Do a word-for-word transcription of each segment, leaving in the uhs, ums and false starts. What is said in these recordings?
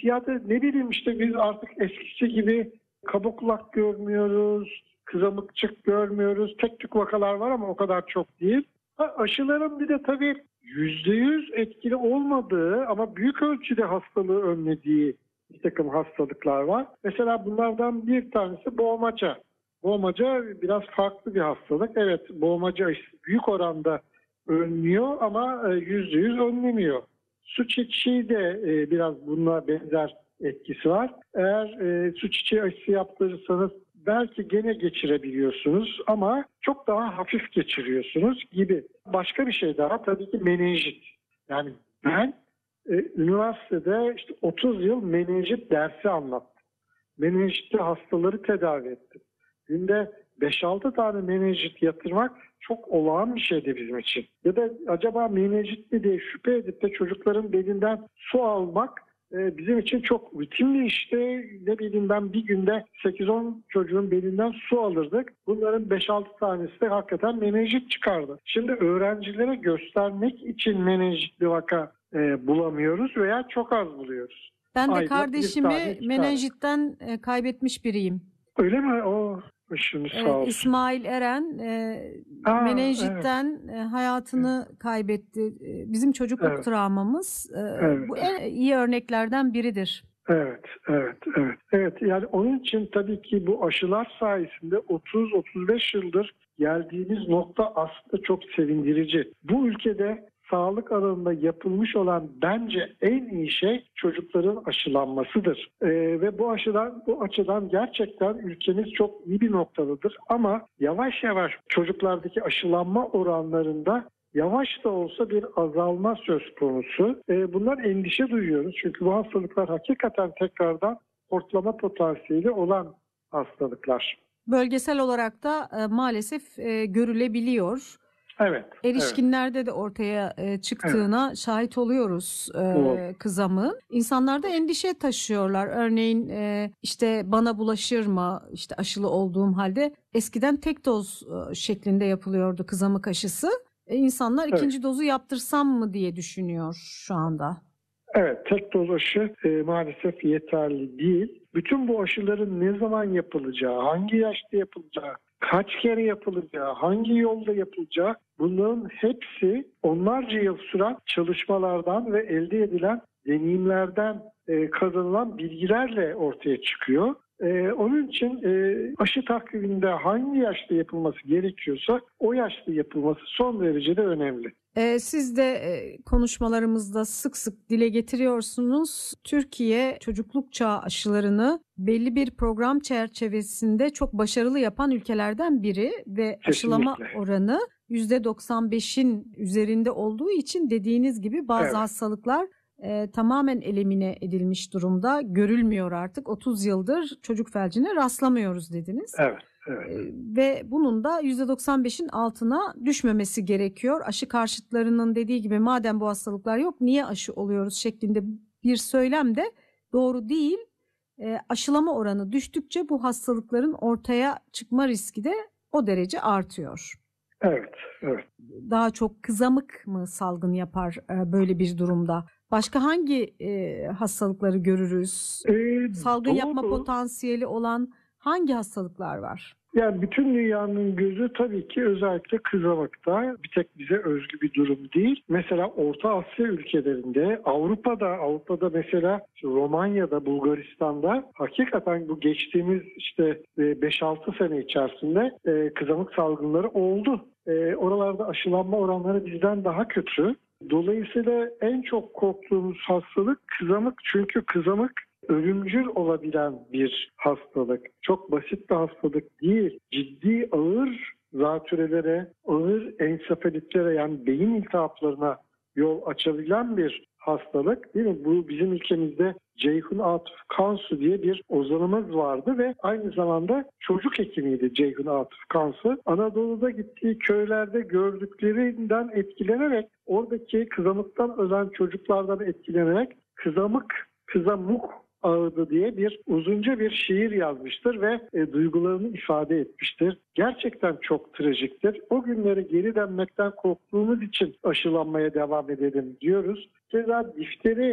ya da ne bileyim işte biz artık eskisi gibi kaba kulak görmüyoruz, kızamıkçık görmüyoruz. Tek tük vakalar var ama o kadar çok değil. Ha, aşıların bir de tabii yüzde yüz etkili olmadığı ama büyük ölçüde hastalığı önlediği bir takım hastalıklar var. Mesela bunlardan bir tanesi boğmaca. Boğmaca biraz farklı bir hastalık. Evet, boğmaca aşısı büyük oranda önlüyor ama yüzde yüz önlemiyor. Su çiçeği de e, biraz bununla benzer etkisi var. Eğer e, su çiçeği aşısı yaptırırsanız belki gene geçirebiliyorsunuz ama çok daha hafif geçiriyorsunuz gibi. Başka bir şey daha tabii ki menenjit. Yani ben e, üniversitede işte otuz yıl menenjit dersi anlattım. Menenjitli hastaları tedavi ettim. Günde beş altı tane menenjit yatırmak çok olağan bir şeydi bizim için. Ya da acaba menenjit mi diye şüphe edip de çocukların belinden su almak e, bizim için çok rutin bir işti. Ne bileyim ben bir günde sekiz on çocuğun belinden su alırdık. Bunların beş altı tanesi de hakikaten menenjit çıkardı. Şimdi öğrencilere göstermek için menenjitli vaka e, bulamıyoruz veya çok az buluyoruz. Ben de Ayda kardeşimi menenjitten e, kaybetmiş biriyim. Öyle mi? O başınız sağ olsun. Evet, İsmail Eren e, Aa, menenjitten evet. e, hayatını evet. kaybetti. E, bizim çocukluk evet. travmamız. E, evet. Bu en iyi örneklerden biridir. Evet, evet, evet. Evet, yani onun için tabii ki bu aşılar sayesinde otuz otuz beş yıldır geldiğimiz nokta aslında çok sevindirici. Bu ülkede sağlık alanında yapılmış olan bence en iyi şey çocukların aşılanmasıdır. Ee, ve bu aşıdan bu açıdan gerçekten ülkemiz çok iyi bir noktadadır. Ama yavaş yavaş çocuklardaki aşılanma oranlarında yavaş da olsa bir azalma söz konusu. Ee, bundan endişe duyuyoruz. Çünkü bu hastalıklar hakikaten tekrardan hortlama potansiyeli olan hastalıklar. Bölgesel olarak da e, maalesef e, görülebiliyor. Evet. Erişkinlerde evet. de ortaya e, çıktığına evet. şahit oluyoruz e, kızamığın. İnsanlar da endişe taşıyorlar. Örneğin e, işte bana bulaşır mı işte aşılı olduğum halde eskiden tek doz e, şeklinde yapılıyordu kızamık aşısı. E, insanlar evet. ikinci dozu yaptırsam mı diye düşünüyor şu anda. Evet, tek doz aşı e, maalesef yeterli değil. Bütün bu aşıların ne zaman yapılacağı, hangi yaşta yapılacağı, kaç kere yapılacağı, hangi yolda yapılacağı, bunların hepsi onlarca yıl süren çalışmalardan ve elde edilen deneyimlerden e, kazanılan bilgilerle ortaya çıkıyor. Ee, onun için e, aşı takviminde hangi yaşta yapılması gerekiyorsa o yaşta yapılması son derece de önemli. Ee, siz de e, konuşmalarımızda sık sık dile getiriyorsunuz. Türkiye çocukluk çağı aşılarını belli bir program çerçevesinde çok başarılı yapan ülkelerden biri ve kesinlikle. Aşılama oranı yüzde doksan beşin üzerinde olduğu için dediğiniz gibi bazı evet. hastalıklar E, tamamen elimine edilmiş durumda. Görülmüyor artık. otuz yıldır çocuk felcine rastlamıyoruz dediniz. Evet. Evet. E, ve bunun da yüzde doksan beşin altına düşmemesi gerekiyor. Aşı karşıtlarının dediği gibi madem bu hastalıklar yok niye aşı oluyoruz şeklinde bir söylem de doğru değil. E, aşılama oranı düştükçe bu hastalıkların ortaya çıkma riski de o derece artıyor. Evet, evet. Daha çok kızamık mı salgın yapar e, böyle bir durumda? Başka hangi e, hastalıkları görürüz? Ee, Salgın doğru. yapma potansiyeli olan hangi hastalıklar var? Yani bütün dünyanın gözü tabii ki özellikle kızamıkta. Bir tek bize özgü bir durum değil. Mesela Orta Asya ülkelerinde, Avrupa'da, Avrupa'da mesela Romanya'da, Bulgaristan'da hakikaten bu geçtiğimiz işte beş altı sene içerisinde kızamık salgınları oldu. Oralarda aşılanma oranları bizden daha kötü. Dolayısıyla en çok korktuğumuz hastalık kızamık. Çünkü kızamık ölümcül olabilen bir hastalık. Çok basit bir hastalık değil. Ciddi ağır zatürrelere, ağır ensefalitlere yani beyin iltihaplarına yol açabilen bir hastalık değil mi? Bu bizim ülkemizde Ceyhun Atıf Kansu diye bir ozanımız vardı ve aynı zamanda çocuk hekimiydi Ceyhun Atıf Kansu. Anadolu'da gittiği köylerde gördüklerinden etkilenerek oradaki kızamıktan ölen çocuklardan etkilenerek kızamık, kızamuk ağıdı diye bir uzunca bir şiir yazmıştır ve e, duygularını ifade etmiştir. Gerçekten çok trajiktir. O günlere geri dönmekten korktuğumuz için aşılanmaya devam edelim diyoruz. Keza difteri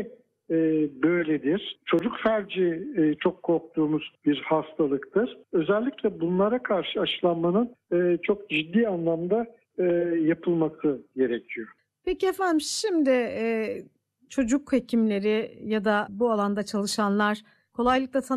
e, böyledir. Çocuk felci e, çok korktuğumuz bir hastalıktır. Özellikle bunlara karşı aşılanmanın e, çok ciddi anlamda e, yapılması gerekiyor. Peki efendim, şimdi e, çocuk hekimleri ya da bu alanda çalışanlar kolaylıkla